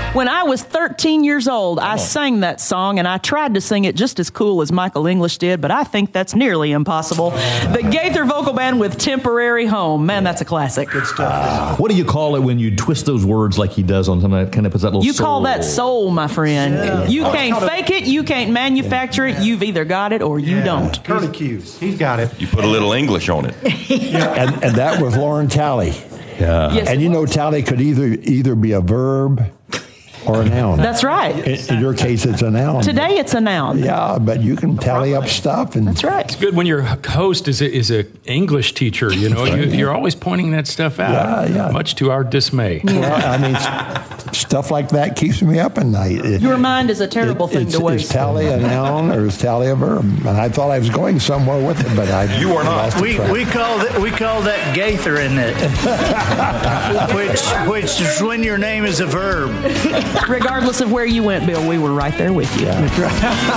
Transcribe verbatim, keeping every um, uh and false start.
When I was thirteen years old, I sang that song, and I tried to sing it just as cool as Michael English did, but I think that's nearly impossible. The Gaither Vocal Band with Temporary Home. Man, that's a classic. Good stuff. Uh, what do you call it when you twist those words like he does on something that kind of puts that little You soul? call that soul, my friend. Yeah. You can't fake it, you can't manufacture it, you've either got it or you yeah. don't. Curly cues. He's got it. You put a little English on it. yeah. and, and that was Lauren Talley. Yeah. Yes, and you know, Talley could either either be a verb or a noun. That's right. In, in your case, it's a noun. Today, it's a noun. Yeah, but you can tally up stuff. And that's right. It's good when your host is a, is a English teacher. You know, you, you're always pointing that stuff out. Yeah, yeah. Much to our dismay. Well, I mean, stuff like that keeps me up at night. It, your mind is a terrible it, thing to waste. Is tally a noun or is tally a verb? And I thought I was going somewhere with it, but I you are not. We we call that we call that Gaithering it, which which is when your name is a verb. Regardless of where you went, Bill, we were right there with you. Yeah.